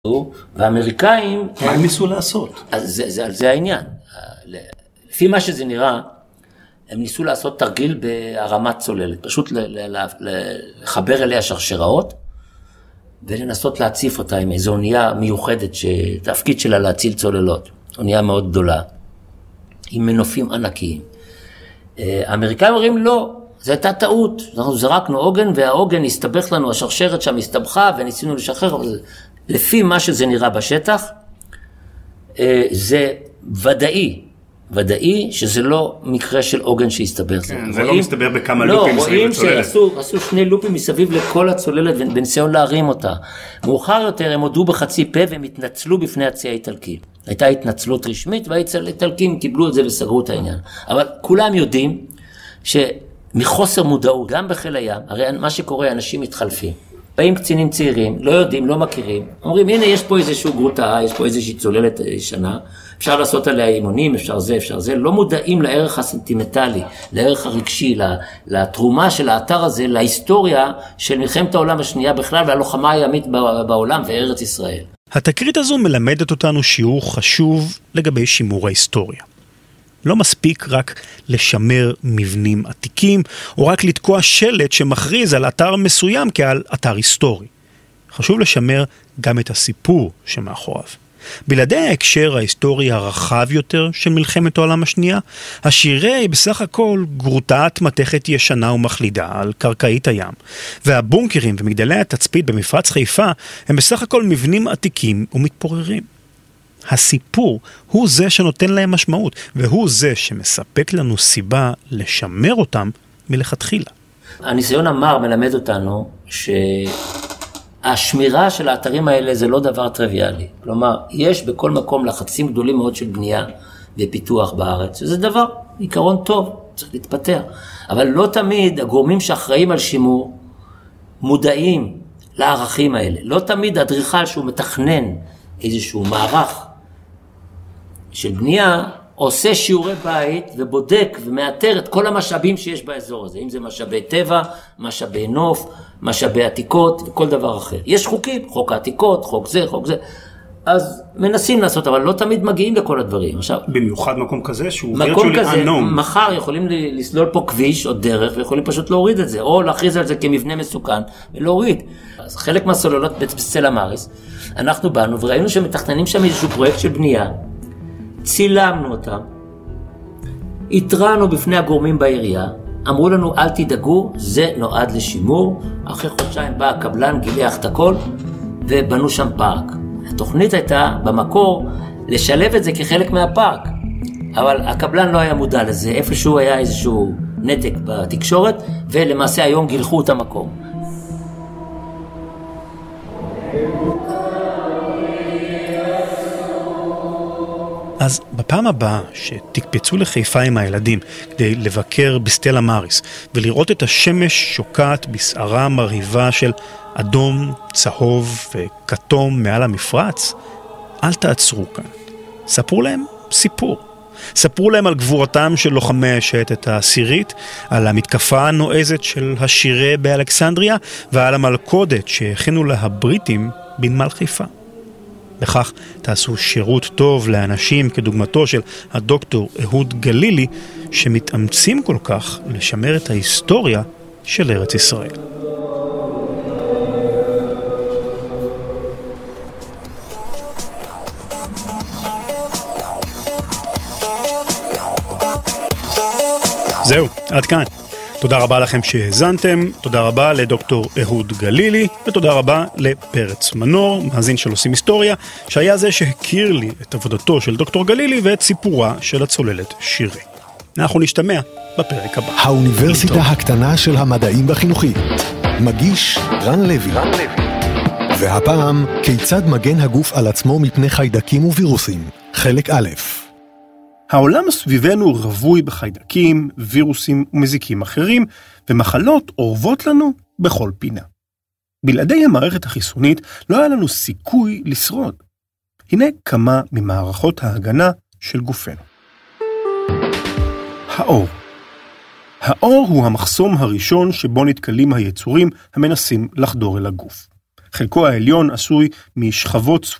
והאמריקאים... מה הם ניסו לעשות? זה העניין. לפי מה שזה נראה, הם ניסו לעשות תרגיל בהרמת צוללת, פשוט לחבר אליה שרשראות, ולנסות להציף אותה עם איזו אונייה מיוחדת, שתפקיד שלה להציל צוללות, אונייה מאוד גדולה, עם מנופים ענקיים. האמריקאים אומרים לא, זו הייתה טעות, אנחנו זרקנו עוגן, והעוגן הסתבך לנו, השרשרת שם הסתבכה, וניסינו לשחרר, אבל לפי מה שזה נראה בשטח, זה ודאי שזה לא מקרה של עוגן שהסתבך. כן, זה לא מסתבר בכמה לופים מסביב הצוללת. לא, רואים שעשו שני לופים מסביב לכל הצוללת, בניסיון להרים אותה. מאוחר יותר הם הודו בחצי פה, והם התנצלו בפני הצי האיטלקי. הייתה התנצלות רשמית, והאיטלקים קיבלו את זה וסגרו את העניין. אבל כולם יודעים שמחוסר מודעות, גם בחיל הים, הרי מה שקורה, אנשים מתחלפים. באים קצינים צעירים, לא יודעים, לא מכירים, אומרים, הנה יש פה איזשהו גרוטה, יש פה איזושהי צוללת ישנה, אפשר לעשות עליה אימונים, אפשר זה, לא מודעים לערך הסנטימנטלי, לערך הרגשי, לתרומה של האתר הזה, להיסטוריה של מלחמת העולם השנייה בכלל, והלוחמה הימית בעולם וארץ ישראל. התקרית הזו מלמדת אותנו שיעור חשוב לגבי שימור ההיסטוריה. לא מספיק רק לשמר מבנים עתיקים, או רק לתקוע שלט שמכריז על אתר מסוים כעל אתר היסטורי. חשוב לשמר גם את הסיפור שמאחוריו. בלעדי ההקשר ההיסטורי הרחב יותר של מלחמת העולם השנייה, השירה היא בסך הכל גרוטת מתכת ישנה ומחלידה על קרקעית הים, והבונקרים ומגדלי התצפית במפרץ חיפה הם בסך הכל מבנים עתיקים ומתפוררים. הסיפור הוא זה שנותן להם משמעות, והוא זה שמספק לנו סיבה לשמר אותם מלכתחילה. הניסיון המר מלמד אותנו שהשמירה של האתרים האלה זה לא דבר טריוויאלי. כלומר, יש בכל מקום לחצים גדולים מאוד של בנייה ופיתוח בארץ. זה דבר, עיקרון טוב, צריך להתפתח. אבל לא תמיד הגורמים שאחראים על שימור מודעים לערכים האלה. לא תמיד אדריכל שהוא מתכנן איזשהו מערך של בנייה, עושה שיעורי בית ובודק ומאתר את כל המשאבים שיש באזור הזה, אם זה משאבי טבע, משאבי נוף, משאבי עתיקות וכל דבר אחר. יש חוקים, חוק העתיקות, חוק זה, אז מנסים לעשות, אבל לא תמיד מגיעים לכל הדברים. עכשיו, במיוחד מקום כזה שהוא מקום כזה, מחר יכולים לסלול פה כביש או דרך, ויכולים פשוט להוריד את זה, או להכריז על זה כמבנה מסוכן ולהוריד. אז חלק מהסוללות בסלע מאריס, אנחנו באנו וראינו שמתכננים שם איזשהו פרויקט של בנייה, צילמנו אותם, התרענו בפני הגורמים בעירייה, אמרו לנו אל תדאגו, זה נועד לשימור. אחרי חודשיים בא הקבלן, גילח את הכל ובנו שם פארק. התוכנית הייתה במקור לשלב את זה כחלק מהפארק, אבל הקבלן לא היה מודע לזה, איפשהו היה איזשהו נתק בתקשורת, ולמעשה היום גילחו את המקום. אז בפעם הבאה שתקפצו לחיפה עם הילדים כדי לבקר בסטלה מאריס ולראות את השמש שוקעת בסערה מרהיבה של אדום, צהוב וכתום מעל המפרץ, אל תעצרו כאן. ספרו להם סיפור. ספרו להם על גבורתם של לוחמי השייטת העשירית, על המתקפה הנועזת של השירה באלכסנדריה ועל המלכודת שהכינו לה הבריטים בנמל חיפה. בכך תעשו שירות טוב לאנשים כדוגמתו של הדוקטור אהוד גלילי, שמתאמצים כל כך לשמר את ההיסטוריה של ארץ ישראל. זהו, עד כאן. תודה רבה לכם שהזנתם, תודה רבה לדוקטור אהוד גלילי, ותודה רבה לפרץ מנור, מאזין של עושים היסטוריה, שהיה זה שהכיר לי את עבודתו של דוקטור גלילי ואת סיפורה של הצוללת שירי. אנחנו נשתמע בפרק הבא. האוניברסיטה הקטנה של המדעים והחינוכית. מגיש רן לוי. והפעם, כיצד מגן הגוף על עצמו מפני חיידקים ווירוסים. חלק א'. העולם סביבנו רווי בחיידקים, וירוסים ומזיקים אחרים, ומחלות אורבות לנו בכל פינה. בלעדי המערכת החיסונית לא היה לנו סיכוי לשרוד. הנה כמה ממערכות ההגנה של גופנו. האור. האור הוא המחסום הראשון שבו נתקלים היצורים המנסים לחדור אל הגוף. חלקו העליון עשוי משכבות